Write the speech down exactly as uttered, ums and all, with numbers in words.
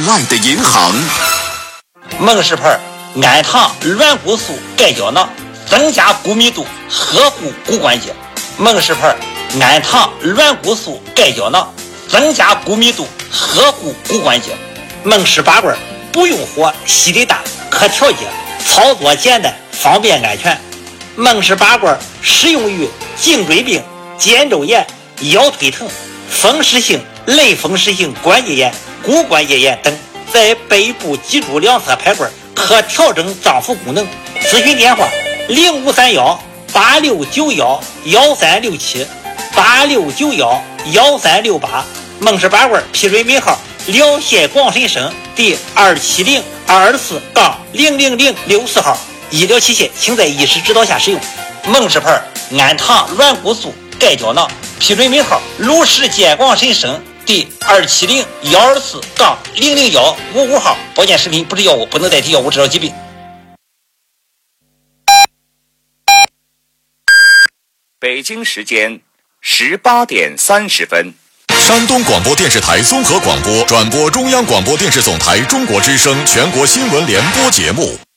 爱的银行。 孟氏牌氨糖软骨素钙胶囊，增加骨密度，呵护骨关节。孟氏牌氨糖软骨素钙胶囊，增加骨密度，呵护骨关节。孟氏拔罐不用火，吸力大，可调节，操作简单，方便安全。孟氏拔罐适用于颈椎病、肩周炎、腰腿疼、风湿性、类风湿性关节炎、骨关节炎等，在背部脊柱两侧排罐，可调整脏腑功能。咨询电话：零五三幺八六九幺幺三六七八六九幺幺三六八。孟氏拔罐批准尾号辽县广深省第二七零二四杠零零零六四号。医疗器械请在医师指导下使用。孟氏牌氨糖软骨素钙胶囊批准尾号鲁石监广深省第二七零幺二四杠零零幺五五号。保健食品不是药物，不能代替药物治疗疾病。 北京时间十八点三十分。 山东广播电视台综合广播转播中央广播电视总台中国之声全国新闻联播节目。